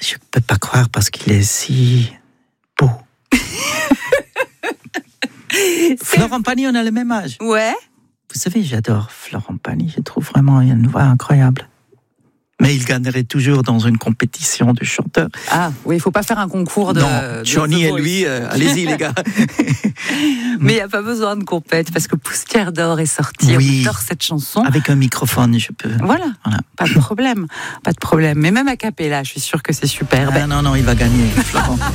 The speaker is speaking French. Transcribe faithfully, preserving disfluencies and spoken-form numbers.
Je peux pas croire parce qu'il est si beau. Florent Pagny, on a le même âge. Ouais. Vous savez, j'adore Florent Pagny. Je trouve vraiment une voix incroyable. Mais il gagnerait toujours dans une compétition de chanteurs. Ah, oui, il ne faut pas faire un concours de. Non, de Johnny et lui, euh, allez-y les gars. Mais il n'y a pas besoin de compète parce que Poussière d'or est sorti. Oui. On adore cette chanson. Avec un microphone, je peux. Voilà. Voilà. Pas de problème. Pas de problème. Mais même a cappella, je suis sûre que c'est superbe. Ah non, non, il va gagner, Florent.